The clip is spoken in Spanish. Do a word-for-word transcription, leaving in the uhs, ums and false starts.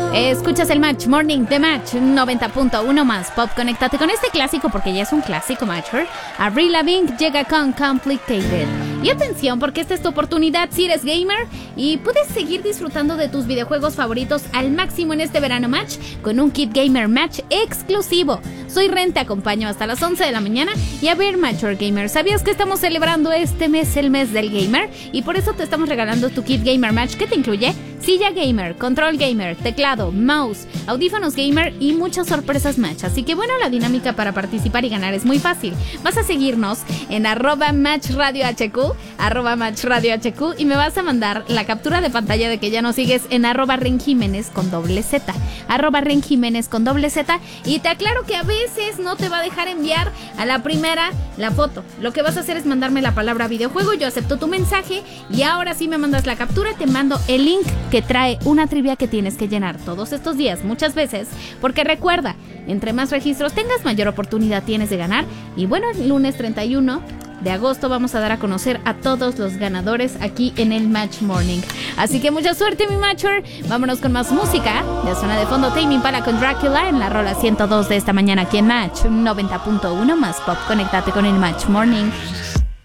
Escuchas el Match Morning de Match noventa punto uno más Pop. Conéctate con este clásico porque ya es un clásico, Matcher. Avril Lavigne llega con Complicated. Y atención, porque esta es tu oportunidad si eres gamer y puedes seguir disfrutando de tus videojuegos favoritos al máximo en este verano, Match, con un kit gamer Match exclusivo. Soy Ren, te acompaño hasta las once de la mañana. Y a ver, Matcher Gamer, ¿sabías que estamos celebrando este mes el mes del gamer? Y por eso te estamos regalando tu kit gamer Match, que te incluye silla gamer, control gamer, teclado, mouse, audífonos gamer y muchas sorpresas Match. Así que bueno, la dinámica para participar y ganar es muy fácil. Vas a seguirnos en arroba Match Radio H Q, arroba Match Radio H Q, y me vas a mandar la captura de pantalla de que ya nos sigues en arroba Ren Jiménez con doble Z, arroba Ren Jiménez con doble Z. Y te aclaro que a veces no te va a dejar enviar a la primera la foto. Lo que vas a hacer es mandarme la palabra videojuego, yo acepto tu mensaje y ahora sí me mandas la captura, te mando el link que trae una trivia que tienes que llenar todos estos días, muchas veces, porque recuerda, entre más registros tengas, mayor oportunidad tienes de ganar. Y bueno, el lunes treinta y uno de agosto vamos a dar a conocer a todos los ganadores aquí en el Match Morning. Así que mucha suerte, mi Matcher. Vámonos con más música. Ya suena de fondo Tame Impala con Dracula en la rola ciento dos de esta mañana aquí en Match noventa punto uno más Pop. Conéctate con el Match Morning.